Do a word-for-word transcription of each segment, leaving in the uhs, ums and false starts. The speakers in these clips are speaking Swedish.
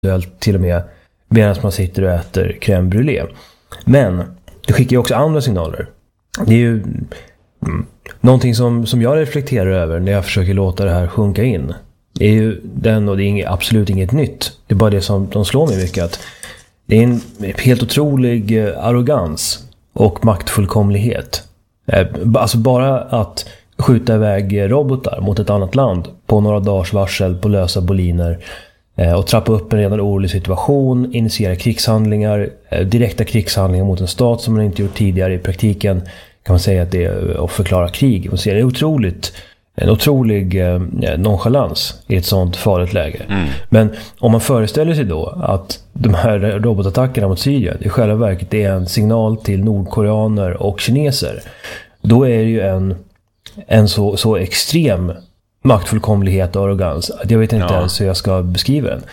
till och med medan man sitter och äter crème brûlée. Men det skickar ju också andra signaler. Det är ju mm, någonting som, som jag reflekterar över när jag försöker låta det här sjunka in. Det är ju den, och det är inget, absolut inget nytt. Det är bara det som de slår mig mycket, att det är en helt otrolig arrogans och maktfullkomlighet. Alltså bara att skjuta iväg robotar mot ett annat land på några dagars varsel på lösa boliner och trappa upp en redan orolig situation, initiera krigshandlingar, direkta krigshandlingar mot en stat som man inte gjort tidigare. I praktiken kan man säga att det är att förklara krig. Man ser det är otroligt, en otrolig eh, nonchalans i ett sånt farligt läge. Mm. Men om man föreställer sig då att de här robotattackerna mot Syrien i själva verket är en signal till nordkoreaner och kineser, då är det ju en, en så, så extrem maktfullkomlighet och arrogans att jag vet inte ja. ens hur jag ska beskriva den.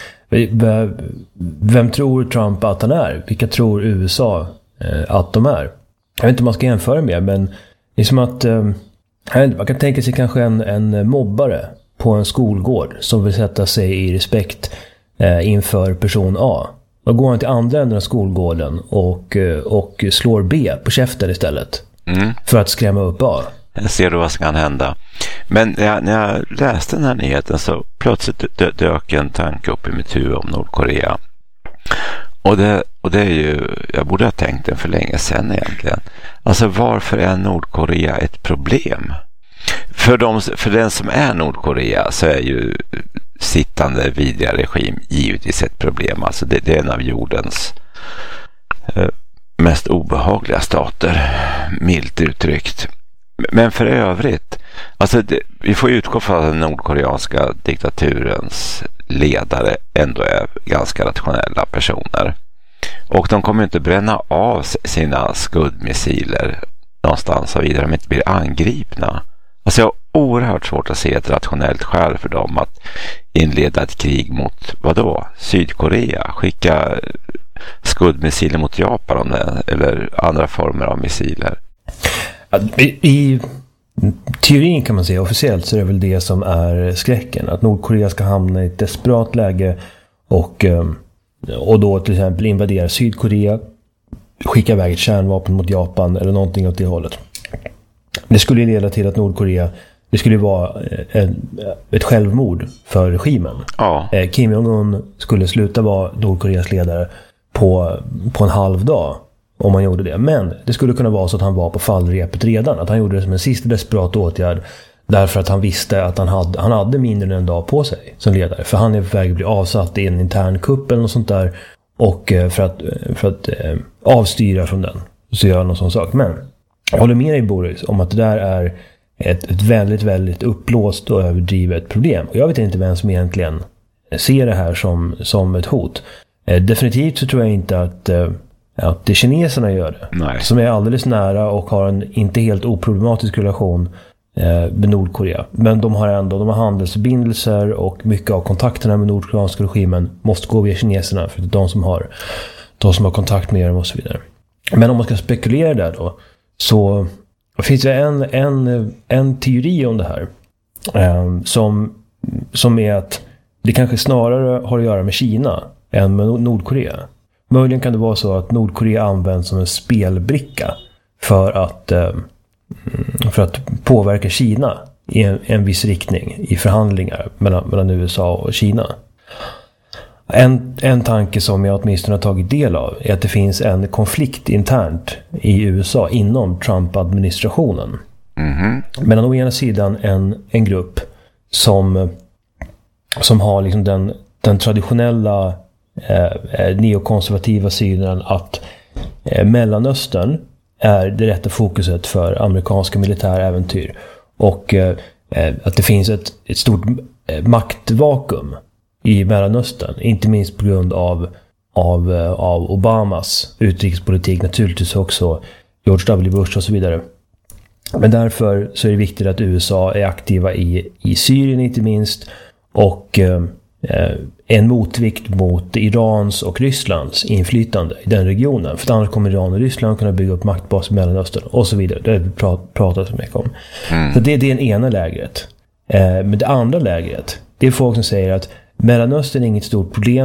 Vem tror Trump att han är? Vilka tror U S A eh, att de är? Jag vet inte om man ska jämföra med, men det är som att eh, man kan tänka sig kanske en, en mobbare på en skolgård som vill sätta sig i respekt eh, inför person A. Då går han till andra änden av skolgården och, och slår B på käften istället. Mm. För att skrämma upp A. Jag ser då vad som kan hända. Men jag, när jag läste den här nyheten så plötsligt dö, dök en tanke upp i mitt huvud om Nordkorea. Och det, och det är ju, jag borde ha tänkt den för länge sedan egentligen. Alltså varför är Nordkorea ett problem? För, de, för den som är Nordkorea så är ju sittande vidriga regim givetvis ett problem. Alltså det, det är en av jordens eh, mest obehagliga stater, milt uttryckt. Men för övrigt, alltså det, vi får utgå från att den nordkoreanska diktaturens ledare ändå är ganska rationella personer. Och de kommer inte bränna av sina skuddmissiler någonstans och vidare om de inte blir angripna. Alltså jag har oerhört svårt att se ett rationellt skäl för dem att inleda ett krig mot, vadå? Sydkorea? Skicka skuddmissiler mot Japan eller andra former av missiler? I, I teorin kan man säga, officiellt så är det väl det som är skräcken. Att Nordkorea ska hamna i ett desperat läge och, och då till exempel invadera Sydkorea, skicka iväg ett kärnvapen mot Japan eller någonting åt det hållet. Det skulle leda till att Nordkorea, det skulle vara ett, ett självmord för regimen. Ja. Kim Jong-un skulle sluta vara Nordkoreas ledare på, på en halv dag om man gjorde det. Men det skulle kunna vara så att han var på fallrepet redan. Att han gjorde det som en sista desperat åtgärd därför att han visste att han hade, han hade mindre än en dag på sig som ledare. För han är på väg att bli avsatt i en intern kupp eller något sånt där. Och för att, för att eh, avstyra från den så gör han någon sån sak. Men jag håller med dig, Boris, om att det där är ett, ett väldigt, väldigt upplåst och överdrivet problem. Och jag vet inte vem som egentligen ser det här som, som ett hot. Eh, definitivt så tror jag inte att, eh, att det kineserna gör det. Nej. Som är alldeles nära och har en inte helt oproblematisk relation eh, med Nordkorea. Men de har ändå de har handelsförbindelser och mycket av kontakterna med nordkoreanska regimen måste gå via kineserna. För det är de som har, de som har kontakt med dem och så vidare. Men om man ska spekulera där då, så finns det en, en, en teori om det här eh, som, som är att det kanske snarare har att göra med Kina än med Nordkorea. Möjligen kan det vara så att Nordkorea används som en spelbricka för att, eh, för att påverka Kina i en, en viss riktning i förhandlingar mellan, mellan U S A och Kina. En, en tanke som jag åtminstone har tagit del av är att det finns en konflikt internt i U S A inom Trump-administrationen. Mm-hmm. Men å ena sidan en, en grupp som, som har liksom den, den traditionella eh, neokonservativa synen att eh, Mellanöstern är det rätta fokuset för amerikanska militäräventyr. Och eh, att det finns ett, ett stort eh, maktvakuum i Mellanöstern, inte minst på grund av, av, av Obamas utrikespolitik, naturligtvis också George W. Bush och så vidare. Men därför så är det viktigt att U S A är aktiva i, i Syrien inte minst, och eh, en motvikt mot Irans och Rysslands inflytande i den regionen. För annars kommer Iran och Ryssland kunna bygga upp maktbas i Mellanöstern och så vidare. Det har vi prat, pratat så mycket om. Mm. Så det, det är det ena lägret. Eh, men det andra lägret, det är folk som säger att Mellanöstern är inget stort problem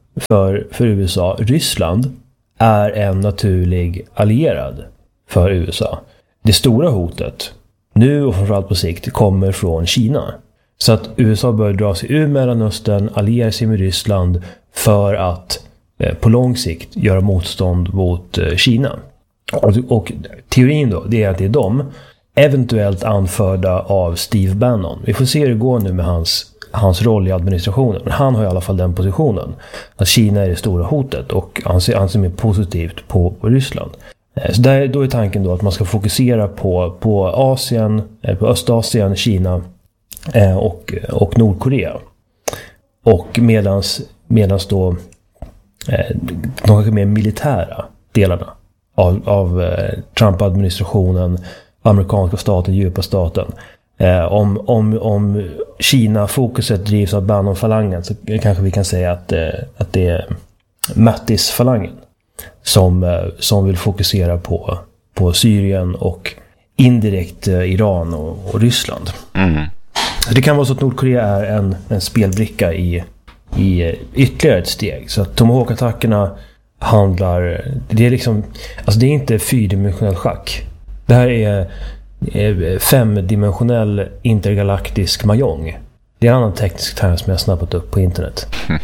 för, för U S A. Ryssland är en naturlig allierad för U S A. Det stora hotet, nu och framförallt på sikt, kommer från Kina. Så att U S A bör dra sig ur Mellanöstern, alliera sig med Ryssland för att eh, på lång sikt göra motstånd mot eh, Kina. Och, och teorin då, det är att det är de, eventuellt anförda av Steve Bannon. Vi får se hur det går nu med hans, hans roll i administrationen. Men han har i alla fall den positionen. Att Kina är det stora hotet och han ser, han ser mer positivt på, på Ryssland. Så där, då är tanken då att man ska fokusera på, på Asien, på Östasien, Kina och, och Nordkorea. Och medans, medans då de kanske mer militära delarna av, av Trump-administrationen, amerikanska staten, djupa staten. Om, om, om Kina-fokuset drivs av Bannon-falangen så kanske vi kan säga att, att det är Mattis-falangen. Som, som vill fokusera på, på Syrien och indirekt Iran och, och Ryssland. Mm. Det kan vara så att Nordkorea är en, en spelbricka i, i ytterligare ett steg. Så att Tomahawk-attackerna handlar... Det är liksom... Alltså det är inte fyrdimensionell schack. Det här är, är femdimensionell intergalaktisk mahjong. Det är en annan teknisk term som jag snabbat upp på internet.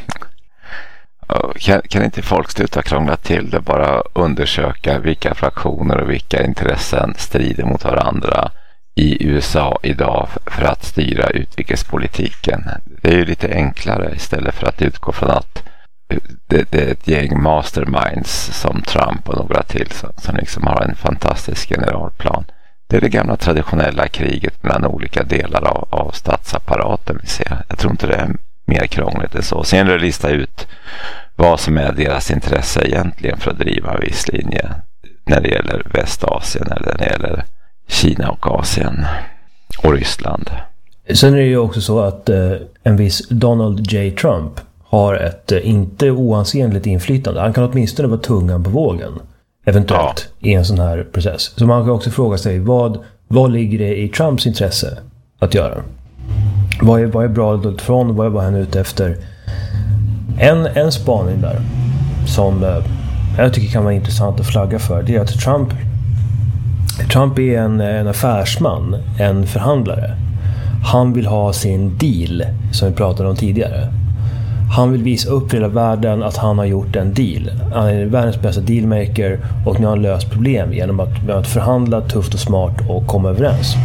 Kan, kan inte folk sluta krångla till det, bara undersöka vilka fraktioner och vilka intressen strider mot varandra i U S A idag för att styra utrikespolitiken. Det är ju lite enklare istället för att utgå från att det, det är ett gäng masterminds som Trump och några till som, som liksom har en fantastisk generalplan. Det är det gamla traditionella kriget mellan olika delar av, av statsapparaten vi ser. Jag tror inte det är mer krångligt än så. Sen är det lista ut vad som är deras intresse egentligen för att driva en viss linje när det gäller Västasien eller när det gäller Kina och Asien och Ryssland. Sen är det ju också så att eh, en viss Donald J. Trump har ett eh, inte oansenligt inflytande. Han kan åtminstone vara tungan på vågen eventuellt ja. i en sån här process. Så man kan också fråga sig vad, vad ligger det i Trumps intresse att göra? Vad är, vad är bra att från? Vad är han ute efter? En, en spaning där som eh, jag tycker kan vara intressant att flagga för, det är att Trump Trump är en, en affärsman, en förhandlare. Han vill ha sin deal som vi pratade om tidigare. Han vill visa upp för hela världen att han har gjort en deal. Han är världens bästa dealmaker och nu har han löst problem genom att, med att förhandla tufft och smart och komma överens.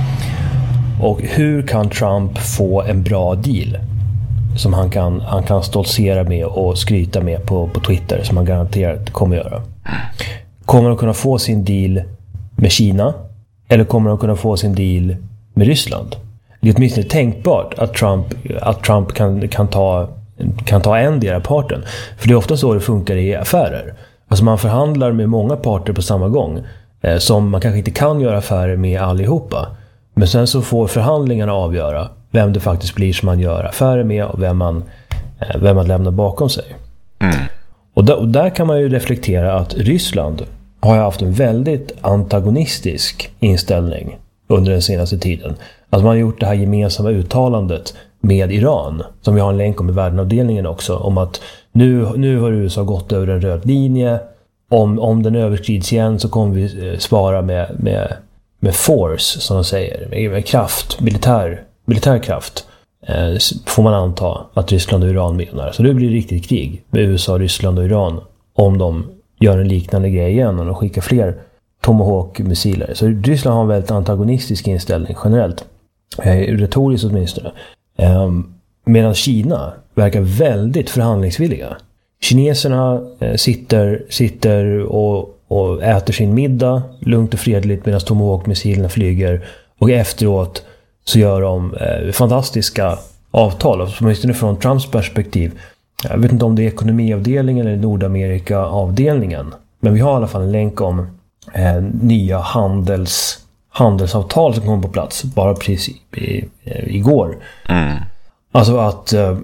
Och hur kan Trump få en bra deal som han kan, han kan stoltsera med och skryta med på, på Twitter, som han garanterat kommer göra? Kommer han kunna få sin deal med Kina? Eller kommer han kunna få sin deal med Ryssland? Det är åtminstone tänkbart att Trump, att Trump kan, kan, ta, kan ta en del av parten. För det är ofta så det funkar i affärer. Alltså man förhandlar med många parter på samma gång eh, som man kanske inte kan göra affärer med allihopa. Men sen så får förhandlingarna avgöra vem det faktiskt blir som man gör affärer med och vem man, eh, vem man lämnar bakom sig. Mm. Och, där, och där kan man ju reflektera att Ryssland har haft en väldigt antagonistisk inställning under den senaste tiden. Att man har gjort det här gemensamma uttalandet med Iran, som vi har en länk om i världenavdelningen också, om att nu, nu har U S A gått över en röd linje. Om, om den överskrids igen så kommer vi svara med, med, med force, som de säger, med, med kraft, militär, militär kraft. Eh, får man anta att Ryssland och Iran menar. Så det blir riktigt krig med U S A, Ryssland och Iran om de gör en liknande grej igen och de skickar fler Tomahawk-missiler. Så Ryssland har en väldigt antagonistisk inställning generellt. Retoriskt åtminstone. Um, medan Kina verkar väldigt förhandlingsvilliga. Kineserna eh, sitter, sitter och, och äter sin middag lugnt och fredligt medan Tomahawk-missilerna flyger. Och efteråt så gör de eh, fantastiska avtal. Åtminstone från Trumps perspektiv. Jag vet inte om det är ekonomiavdelningen eller Nordamerika-avdelningen. Men vi har i alla fall en länk om eh, nya handels, handelsavtal som kom på plats bara precis i, i, i, igår. Mm. Alltså att eh,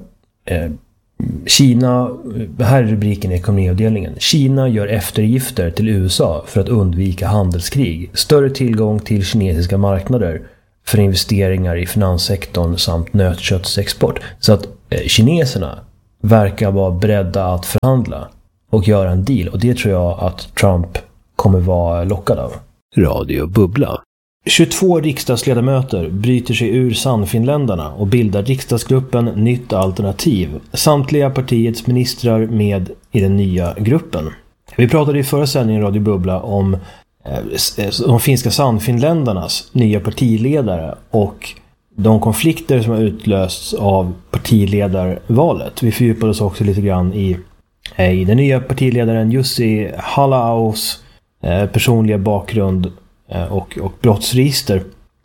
Kina, här är rubriken i ekonomiavdelningen. Kina gör eftergifter till U S A för att undvika handelskrig. Större tillgång till kinesiska marknader för investeringar i finanssektorn samt nötköttsexport. Så att eh, kineserna verkar vara beredda att förhandla och göra en deal. Och det tror jag att Trump kommer vara lockad av. Radio Bubbla. tjugotvå riksdagsledamöter bryter sig ur Sannfinländarna och bildar riksdagsgruppen Nytt Alternativ. Samtliga partiets ministrar med i den nya gruppen. Vi pratade i förra sändningen Radio Bubbla om eh, de finska Sannfinländarnas nya partiledare och de konflikter som har utlösts av partiledarvalet. Vi fördjupade oss också lite grann i, eh, i den nya partiledaren Jussi Halla-ahos eh, personliga bakgrund Och, och brottsregister.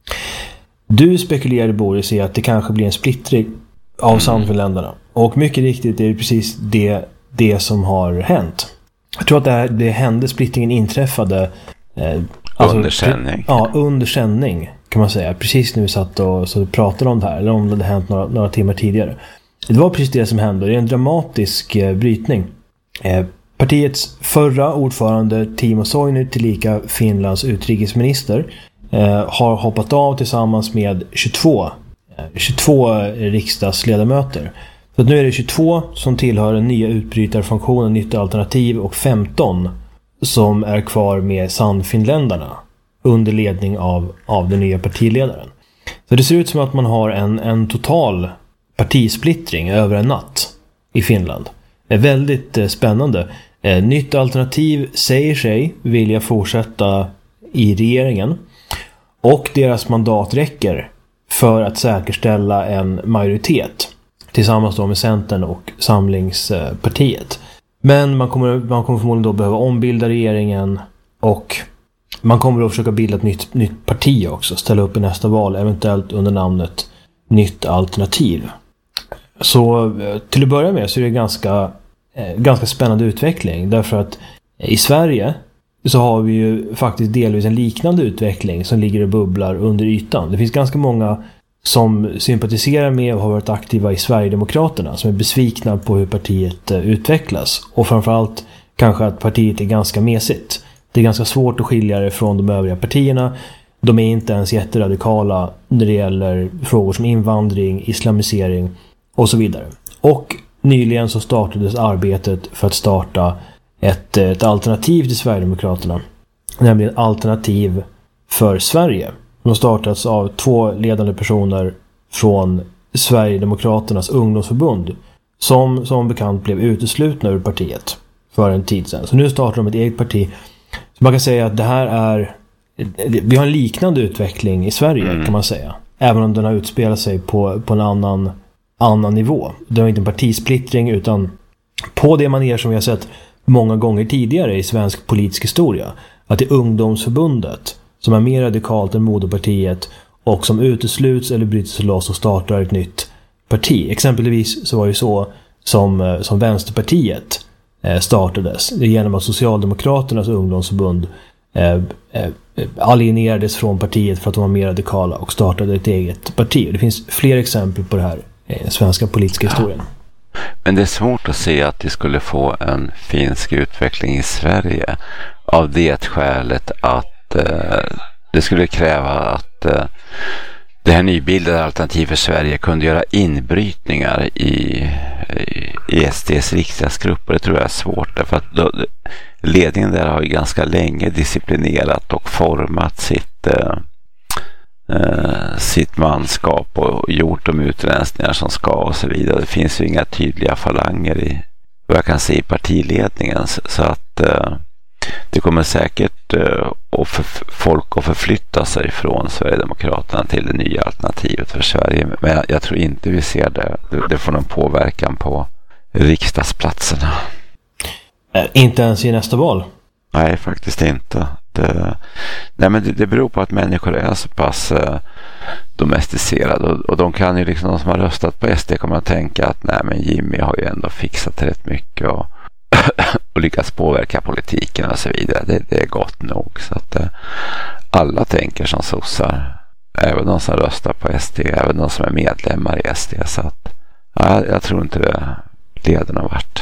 Du spekulerade, Boris, i att det kanske blir en splittring av mm. Sannfinländarna. Och mycket riktigt är det precis det, det som har hänt. Jag tror att det, här, det hände, splittringen inträffade eh, alltså, under sändning. Ja, under sändning kan man säga. Precis när vi satt och så pratade om det här. Eller om det hade hänt några, några timmar tidigare. Det var precis det som hände. Det är en dramatisk eh, brytning. Eh, Partiets förra ordförande Timo Soini, tillika Finlands utrikesminister, eh, har hoppat av tillsammans med tjugotvå, eh, tjugotvå riksdagsledamöter. Så att nu är det tjugotvå som tillhör den nya utbrytarfunktionen Nytt Alternativ och femton som är kvar med Sannfinländarna under ledning av, av den nya partiledaren. Så det ser ut som att man har en, en total partisplittring över en natt i Finland. Det är väldigt eh, spännande. Eh, Nytt Alternativ säger sig vilja fortsätta i regeringen och deras mandat räcker för att säkerställa en majoritet tillsammans då med Centern och Samlingspartiet. Men man kommer, man kommer förmodligen då behöva ombilda regeringen och man kommer då försöka bilda ett nytt, nytt parti också, ställa upp i nästa val, eventuellt under namnet Nytt Alternativ. Så till att börja med så är det ganska, eh, ganska spännande utveckling. Därför att i Sverige så har vi ju faktiskt delvis en liknande utveckling som ligger och bubblar under ytan. Det finns ganska många som sympatiserar med och har varit aktiva i Sverigedemokraterna som är besvikna på hur partiet eh, utvecklas. Och framförallt kanske att partiet är ganska mesigt. Det är ganska svårt att skilja det från de övriga partierna. De är inte ens jätteradikala när det gäller frågor som invandring, islamisering och så vidare. Och nyligen så startades arbetet för att starta ett, ett alternativ till Sverigedemokraterna. Nämligen Alternativ för Sverige. De startats av två ledande personer från Sverigedemokraternas ungdomsförbund. Som som bekant blev uteslutna ur partiet för en tid sedan. Så nu startar de ett eget parti. Så man kan säga att det här är... Vi har en liknande utveckling i Sverige mm. kan man säga. Även om den har utspelat sig på, på en annan... annan nivå. Det var inte en partisplittring utan på det manér som vi har sett många gånger tidigare i svensk politisk historia. Att det är ungdomsförbundet som är mer radikalt än moderpartiet och som utesluts eller bryter sig loss och startar ett nytt parti. Exempelvis så var det så som, som Vänsterpartiet startades. Det är genom att Socialdemokraternas ungdomsförbund eh, eh, alienerades från partiet för att de var mer radikala och startade ett eget parti. Det finns fler exempel på det här i den svenska politiska historien. Ja. Men det är svårt att se att det skulle få en finsk utveckling i Sverige av det skälet att eh, det skulle kräva att eh, det här nybildade Alternativ för Sverige kunde göra inbrytningar i, i S D:s riksdagsgrupper. Det tror jag är svårt därför att då, ledningen där har ju ganska länge disciplinerat och format sitt eh, eh, sitt manskap och gjort de utrensningar som ska och så vidare. Det finns ju inga tydliga falanger i vad jag kan se i partiledningen så att eh, det kommer säkert uh, att för, folk att förflytta sig från Sverigedemokraterna till det nya Alternativet för Sverige. Men jag, jag tror inte vi ser det. Det, det får någon påverkan på riksdagsplatserna. Äh, inte ens i nästa val? Nej, faktiskt inte. Det, nej, men det, det beror på att människor är så pass uh, domesticerade. Och, och de kan ju liksom, de som har röstat på S D kommer att tänka att nej men Jimmy har ju ändå fixat rätt mycket och och lyckas påverka politiken och så vidare. Det, det är gott nog. Så att eh, alla tänker som sossar. Även de som röstar på S D. Även de som är medlemmar i S D. Så att ja, jag tror inte det leder någon vart.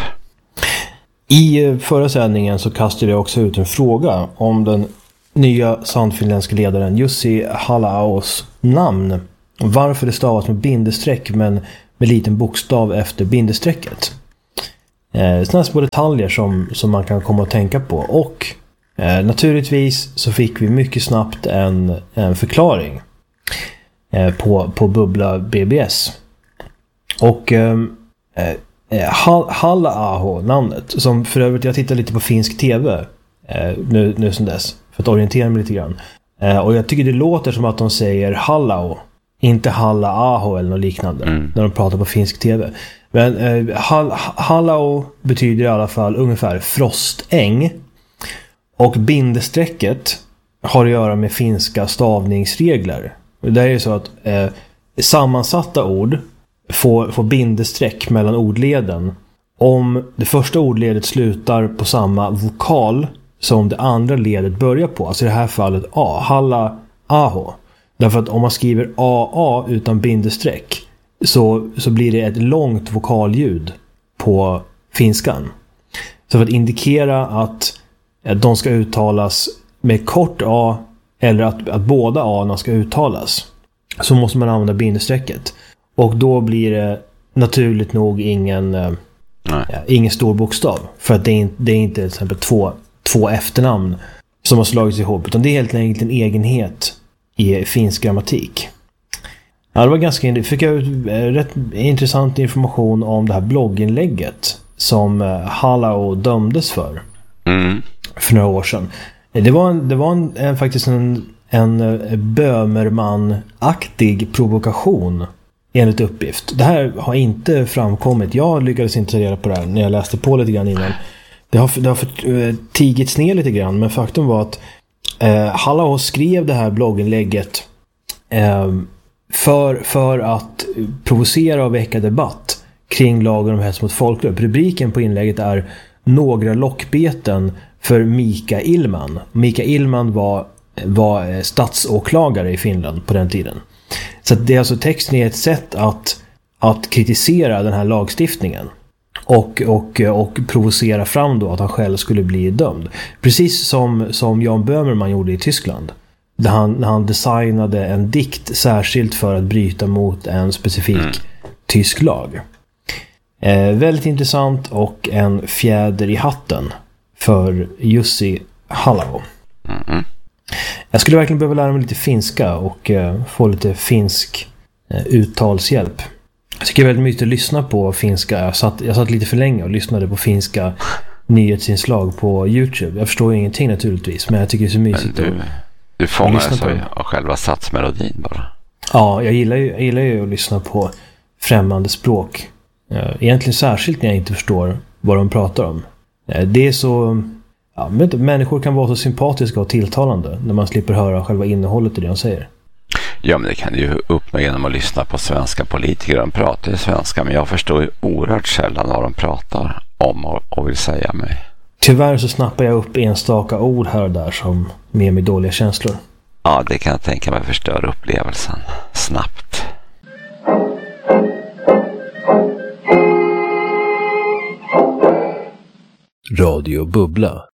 I förra sändningen så kastade jag också ut en fråga om den nya sannfinländska ledaren Jussi Halla-ahos namn. Varför det stavas med bindestreck men med liten bokstav efter bindestrecket. Eh, sådana små detaljer som, som man kan komma att tänka på. Och eh, naturligtvis så fick vi mycket snabbt en, en förklaring eh, på, på Bubbla B B S. Och eh, eh, Halla-aho namnet, som för övrigt jag tittar lite på finsk tv eh, nu, nu som dess, för att orientera mig lite grann. Eh, och jag tycker det låter som att de säger Hallao, inte Halla-aho eller något liknande mm. när de pratar på finsk tv. Men eh, hall, Hallao betyder i alla fall ungefär frostäng. Och bindestrecket har att göra med finska stavningsregler. Det är ju så att eh, sammansatta ord får, får bindestreck mellan ordleden om det första ordledet slutar på samma vokal som det andra ledet börjar på. Alltså i det här fallet A, halla, aho. Därför att om man skriver A A utan bindestreck så, så blir det ett långt vokalljud på finskan. Så för att indikera att de ska uttalas med kort A eller att, att båda A ska uttalas, så måste man använda bindestrecket. Och då blir det naturligt nog ingen, ja, ingen stor bokstav. För att det är inte, det är inte till exempel två, två efternamn som har slagits ihop, utan det är helt enkelt en egenhet i finsk grammatik. Ja, det var ganska, jag fick jag rätt intressant information om det här blogginlägget som Hallao dömdes för mm. för några år sedan. Det var, en, det var en, en, faktiskt en, en Böhmermann-aktig provokation enligt uppgift. Det här har inte framkommit. Jag lyckades inte ta reda på det här när jag läste på lite grann innan. Det har, det har för, uh, tigits ner lite grann, men faktum var att uh, Hallao skrev det här blogginlägget uh, för, för att provocera och väcka debatt kring lagen om hets mot folkgrupp. Rubriken på inlägget är "Några lockbeten för Mika Illman". Mika Illman var, var statsåklagare i Finland på den tiden. Så det är alltså, texten är ett sätt att, att kritisera den här lagstiftningen och, och, och provocera fram då att han själv skulle bli dömd. Precis som, som Jan Böhmermann gjorde i Tyskland. Där han, när han designade en dikt särskilt för att bryta mot en specifik mm. tysk lag. Eh, väldigt intressant och en fjäder i hatten för Jussi Hallao. Mm. Jag skulle verkligen behöva lära mig lite finska och eh, få lite finsk eh, uttalshjälp. Jag tycker det är väldigt mycket att lyssna på finska. Jag satt, jag satt lite för länge och lyssnade på finska nyhetsinslag på YouTube. Jag förstår ju ingenting naturligtvis, men jag tycker det är så mysigt. Men du, du fångar alltså av själva satsmelodin bara? Ja, jag gillar ju, jag gillar ju att lyssna på främmande språk. Egentligen särskilt när jag inte förstår vad de pratar om. Det är så... Ja, men människor kan vara så sympatiska och tilltalande när man slipper höra själva innehållet i det de säger. Ja, men det kan ju uppnå genom att lyssna på svenska politiker. De pratar ju svenska, men jag förstår ju oerhört sällan vad de pratar om och, och vill säga mig. Tyvärr så snappar jag upp enstaka ord här och där som ger mig dåliga känslor. Ja, det kan jag tänka mig förstör upplevelsen snabbt. Radio Bubbla.